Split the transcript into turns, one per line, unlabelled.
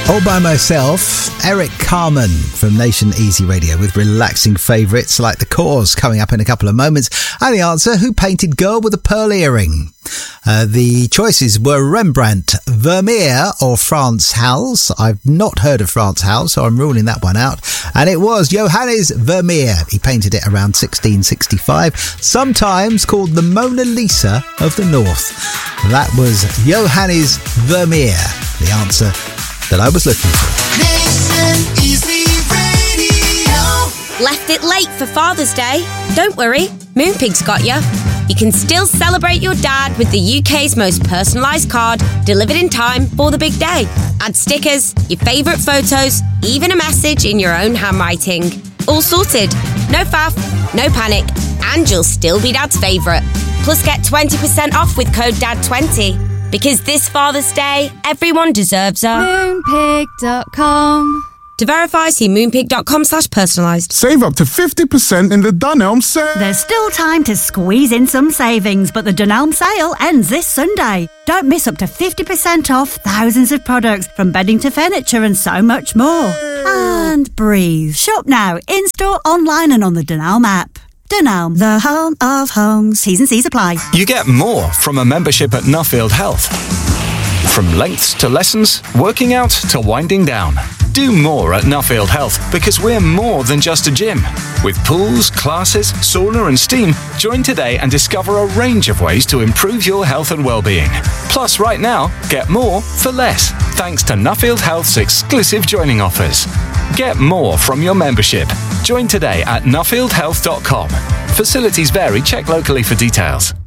All by myself, Eric Carmen from Nation Easy Radio with relaxing favourites like The Cause coming up in a couple of moments. And the answer, who painted Girl with a Pearl Earring? The choices were Rembrandt, Vermeer or Frans Hals. I've not heard of Frans Hals, so I'm ruling that one out. And it was Johannes Vermeer. He painted it around 1665, sometimes called the Mona Lisa of the North. That was Johannes Vermeer, the answer that I was looking for.
Nation Easy Radio.
Left it late for Father's Day? Don't worry, Moonpig's got you. You can still celebrate your dad with the UK's most personalised card, delivered in time for the big day. Add stickers, your favourite photos, even a message in your own handwriting. All sorted. No faff, no panic, and you'll still be Dad's favourite. Plus get 20% off with code DAD20. Because this Father's Day, everyone deserves a
Moonpig.com.
To verify, see moonpig.com/personalised.
Save up to 50% in the Dunelm sale.
There's still time to squeeze in some savings, but the Dunelm sale ends this Sunday. Don't miss up to 50% off thousands of products, from bedding to furniture and so much more. And breathe. Shop now, in-store, online and on the Dunelm app. Dunelm, the home of homes. T's and C's apply.
You get more from a membership at Nuffield Health. From lengths to lessons, working out to winding down. Do more at Nuffield Health because we're more than just a gym. With pools, classes, sauna and steam, join today and discover a range of ways to improve your health and well-being. Plus, right now, get more for less, thanks to Nuffield Health's exclusive joining offers. Get more from your membership. Join today at nuffieldhealth.com. Facilities vary. Check locally for details.